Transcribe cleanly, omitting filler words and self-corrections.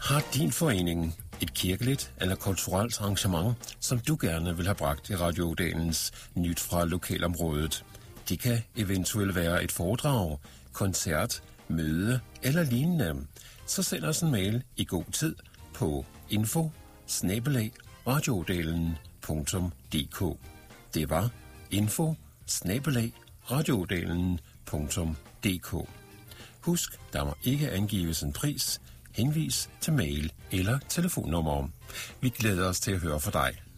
Har din forening et kirkeligt eller kulturelt arrangement, som du gerne vil have bragt i Radio Odelens Nyt fra lokalområdet? Det kan eventuelt være et foredrag, koncert, møde eller lignende. Så send os en mail i god tid på info@radioodelen.dk. Det var info@radioodelen.dk. Husk, der må ikke angives en pris. Henvis til mail eller telefonnummer. Vi glæder os til at høre fra dig.